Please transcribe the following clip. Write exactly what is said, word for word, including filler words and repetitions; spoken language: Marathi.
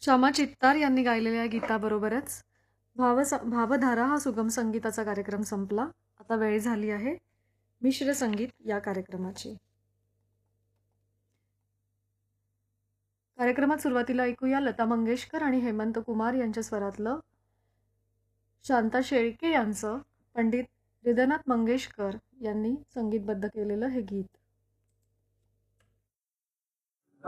शमा चित्तार यांनी गायलेल्या गीताबरोबरच भाव भावधारा हा सुगम संगीताचा कार्यक्रम संपला. आता वेळ झाली आहे मिश्र संगीत या कार्यक्रमाची. कार्यक्रमात सुरुवातीला ऐकूया लता मंगेशकर आणि हेमंत कुमार यांच्या स्वरातलं शांता शेळके यांचं पंडित हृदयनाथ मंगेशकर यांनी संगीतबद्ध केलेलं हे गीत.